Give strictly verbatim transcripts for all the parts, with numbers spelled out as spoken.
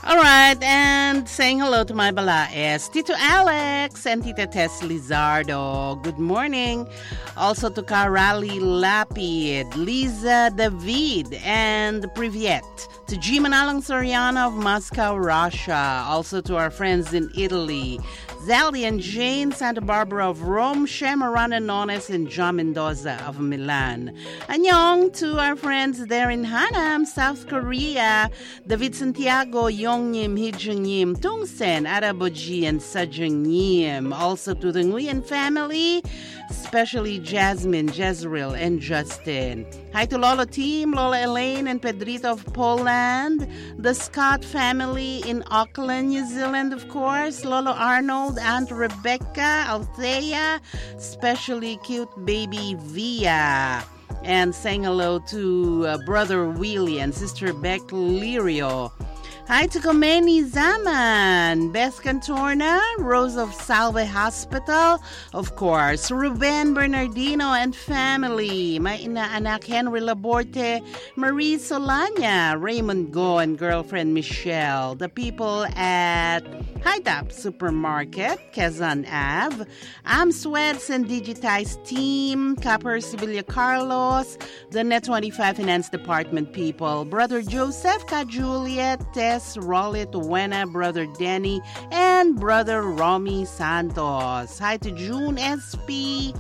All right, and saying hello to my balaes, Tito Alex and Tita Tess Lizardo. Good morning. Also to Karali Lapid, Liza David, and Privyet. To G. Manalang Soriano of Moscow, Russia. Also to our friends in Italy, Zali and Jane Santa Barbara of Rome, Shemarana Nones, and John Mendoza of Milan. Annyeong to our friends there in Hanam, South Korea, David Santiago, Yongnyim, Hijungnyim, Tungsen, Araboji, and Sajungnyim. Also to the Nguyen family, especially Jasmine, Jezreel, and Justin. Hi to Lolo team, Lola Elaine and Pedrito of Poland, the Scott family in Auckland, New Zealand, of course, Lolo Arnold, Aunt Rebecca, Althea, especially cute baby Via. And saying hello to uh, brother Willie and sister Beck Lirio. Hi to Komeni Zaman, Beth Cantorna, Rose of Salve Hospital, of course, Ruben Bernardino and family, my inaanak Henry Laborte, Marie Solana, Raymond Go and girlfriend Michelle, the people at Hightop Supermarket, Quezon Ave, Amsweds and Digitize Team, Copper Sibilia Carlos, the Net twenty-five Finance Department people, Brother Joseph, Ka Juliet, Tess, Rollit, Wena, Brother Denny, and Brother Romy Santos. Hi to June S P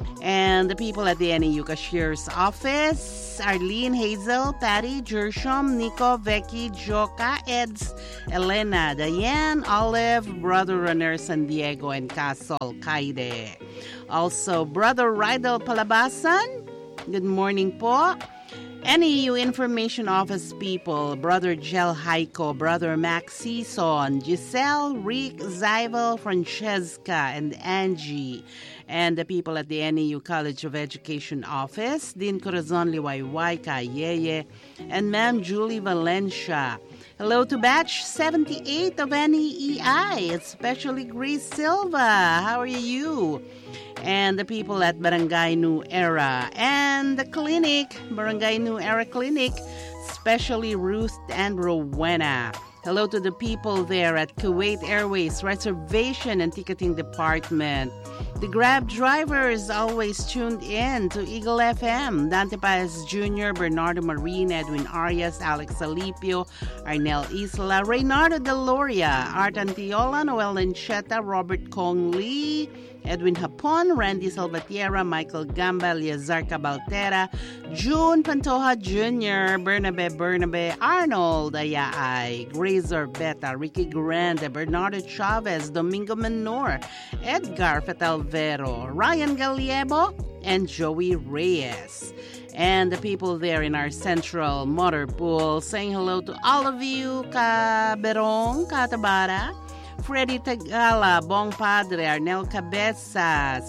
and the people at the N A U Cashier's office, Arlene, Hazel, Patty, Jershom, Nico, Becky, Joka, Eds, Elena, Diane, Olive, Brother Runner, San Diego, and Castle, Kaide. Also, Brother Rydel Palabasan, good morning po. N A U Information Office people, Brother Gel Haiko, Brother Max Sison, Giselle, Rick, Zyvel, Francesca, and Angie, and the people at the N A U College of Education Office, Dean Corazon Liwayway, Kayeye, and Ma'am Julie Valencia. Hello to batch seventy-eight of N E E I, especially Grace Silva. How are you? And the people at Barangay New Era and the clinic, Barangay New Era Clinic, especially Ruth and Rowena. Hello to the people there at Kuwait Airways Reservation and Ticketing Department. The Grab drivers always tuned in to Eagle F M. Dante Paez Junior, Bernardo Marin, Edwin Arias, Alex Alipio, Arnel Isla, Reynardo Deloria, Art Antiola, Noel Lancheta, Robert Kong Lee, Edwin Hapon, Randy Salvatierra, Michael Gamba, Liazar Cabaltera, June Pantoja Junior, Bernabe Bernabe, Arnold Ayaay, Grace Orbeta, Ricky Grande, Bernardo Chavez, Domingo Menor, Edgar Fetalvero, Ryan Galiebo, and Joey Reyes. And the people there in our central motor pool saying hello to all of you, Ka Berong, Ka Tabara, Freddy Tagala, Bong Padre, Arnel Cabezas,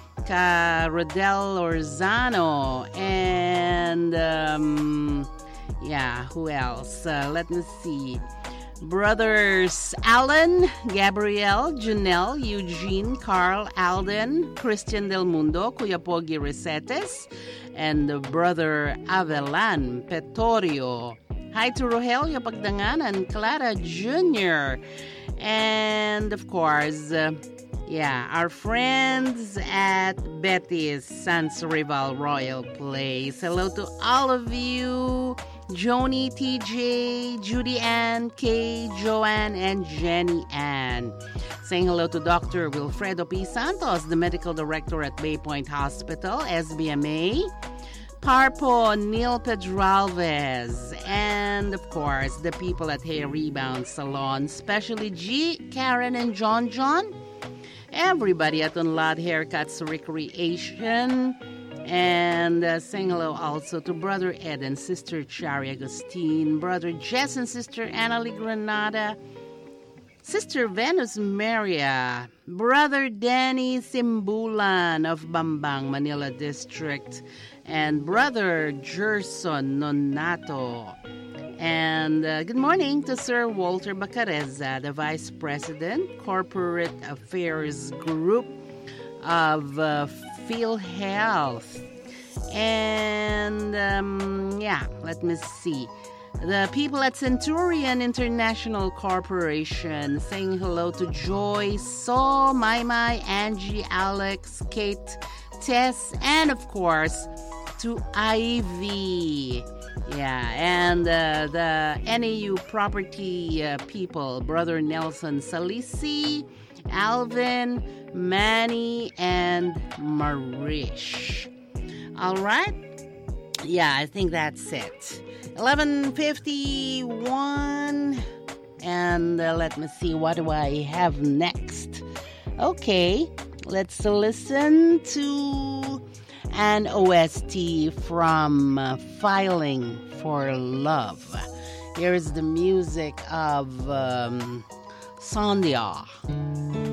Ka Rodel Orzano, and um, yeah, who else? Uh, let me see. Brothers Alan, Gabriel, Janelle, Eugene, Carl, Alden, Christian Del Mundo, Kuya Pogi Resetes, and brother Avelan Petorio. Hi to Rogelio Pagdangan and Clara Junior And of course, uh, yeah, our friends at Betty's Sans Rival Royal Place. Hello to all of you. Joni, T J, Judy Ann, Kay, Joanne, and Jenny Ann. Saying hello to Doctor Wilfredo P. Santos, the medical director at Bay Point Hospital, S B M A. Parpo, Neil Pedralvez, and of course, the people at Hair Rebound Salon, especially G, Karen, and John John. Everybody at Unlad Haircuts Recreation. And uh, saying hello also to Brother Ed and Sister Chari Agustin, Brother Jess and Sister Annalie Granada, Sister Venus Maria, Brother Danny Simbulan of Bambang, Manila District, and Brother Gerson Nonato. And uh, good morning to Sir Walter Bacareza, the Vice President, Corporate Affairs Group of uh, Feel Health. And um, yeah, let me see. The people at Centurion International Corporation, saying hello to Joy, So, Mai Mai, Angie, Alex, Kate, Tess, and of course to Ivy. Yeah, and uh, the N A U property uh, people, Brother Nelson Salisi, Alvin, Manny, and Marish. All right? Yeah, I think that's it. eleven fifty-one, and uh, let me see, what do I have next? Okay, let's listen to an O S T from uh, Filing for Love. Here is the music of um, Sandhya.